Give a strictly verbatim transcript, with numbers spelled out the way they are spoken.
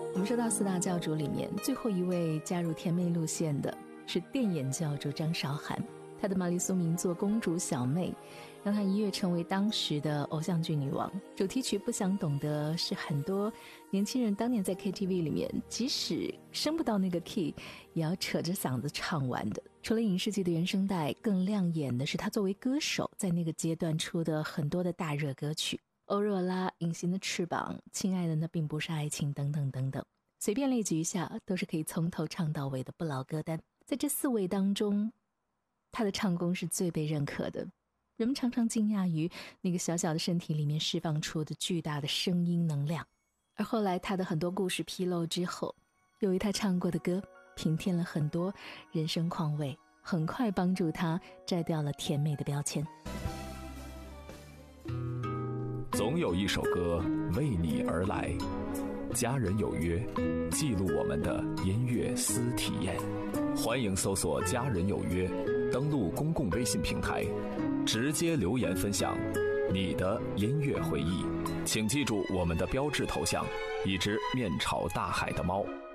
我们说到四大教主里面，最后一位加入甜妹路线的是电眼教主张韶涵。她的玛丽苏名作《公主小妹》让她一跃成为当时的偶像剧女王。主题曲《不想懂得》是很多年轻人当年在 K T V 里面即使升不到那个 key 也要扯着嗓子唱完的。除了影视剧的原声带，更亮眼的是她作为歌手在那个阶段出的很多的大热歌曲，欧若拉、隐形的翅膀、亲爱的那并不是爱情等等等等，随便列举一下都是可以从头唱到尾的不老歌单。在这四位当中，他的唱功是最被认可的，人们常常惊讶于那个小小的身体里面释放出的巨大的声音能量。而后来他的很多故事披露之后，由于他唱过的歌平添了很多人生况味，很快帮助他摘掉了甜美的标签。 总有一首歌为你而来，家人有约，记录我们的音乐私体验。欢迎搜索家人有约，登录公共微信平台，直接留言分享你的音乐回忆。请记住我们的标志头像，一只面朝大海的猫。